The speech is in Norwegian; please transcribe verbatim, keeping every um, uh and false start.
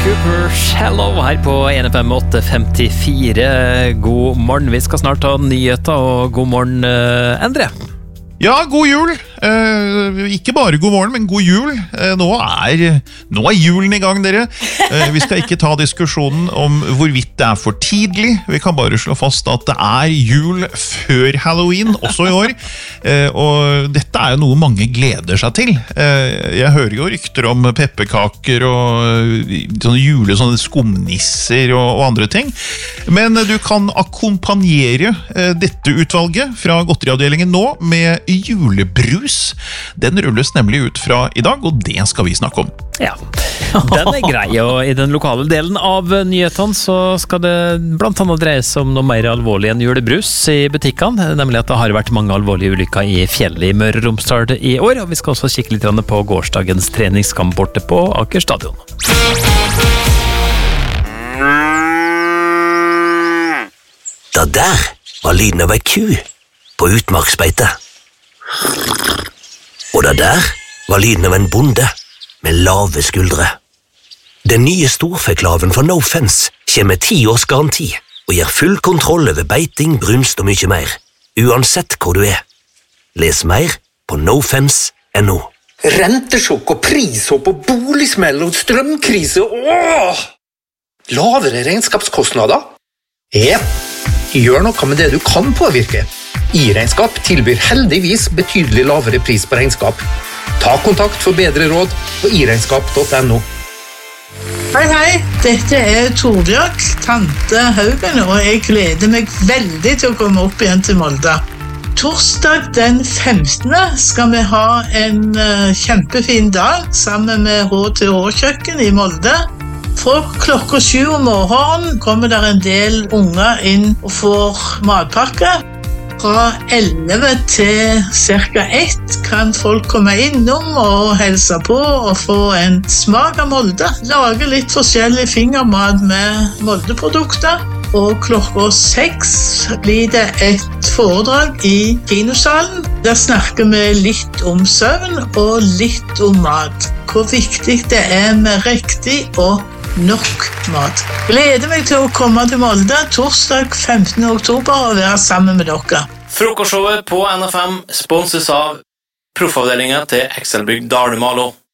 Cooper, Shallow her på en fem åtte femtifire. God morgen, vi skal snart ha nyheter, og god morgen, Endre. Ja, god jul. Eh, ikke bare god morgen, men god jul. Eh, nå, er, nå er julen i gang, dere. Eh, vi skal ikke ta diskusjonen om hvorvidt det er for tidlig. Vi kan bare slå fast at det er jul før Halloween, også i år. Eh, og dette er jo noe mange gleder seg til. Eh, jeg hører jo rykter om pepperkaker og sånne jule, sånne skumnisser og, og andre ting. Men du kan akkompagnere eh, dette utvalget fra godteriavdelingen nå med julebrus. Den rulles nemlig ut fra i dag, og det skal vi snakke om. Ja, den er grei, og i den lokale delen av nyhetene så skal det blant annet dreie seg om noe mer alvorlig enn julebrus i butikkene, nemlig at det har vært mange alvorlige ulykker i fjellet i Møre og Romsdal i år, og vi skal også kikke litt på gårsdagens treningskamp borte på Aker Stadion. Det der var lyden av ei ku på utmarksbeite. Og det der var lyden av en bonde med lave skuldre. Den nye storfeklaven fra No Fence kommer med ti års garanti og gir full kontroll over beiting, brunst og mye mer, uansett hvor du er. Les mer på nofence punktum no. Rentesjokk og prishopp og boligsmell og strømkrise. Åh! Lavere regnskapskostnader? Ja, gjør noe med det du kan påvirke. I-regnskap tilbyr heldigvis betydelig lavere pris på regnskap. Ta kontakt for bedre råd på i regnskap punktum no. Hei, hei, dette er Torbjørg, tante Haugen, og jeg gleder meg veldig til å komme opp igjen til Molde. Torsdag den femtende skal vi ha en uh, kjempefin dag sammen med H T H-kjøkken i Molde. Fra klokka sju om morgenen kommer der en del unger inn og får matpakke. Fra elleve til cirka ett kan folk komme innom og helse på og få en smak av Molde. Lage litt forskjellig fingermat med Molde-produkter. Og klokka seks blir det et foredrag i kinosalen. Der snakker vi litt om søvn og litt om mat. Hvor viktig det er med riktig og nok mat. Gleder meg til å komme til Molde torsdag femtende oktober og være sammen med dere. Frokostshowet på N F M sponses av proffavdelingen til Excelbygg Dalumalo.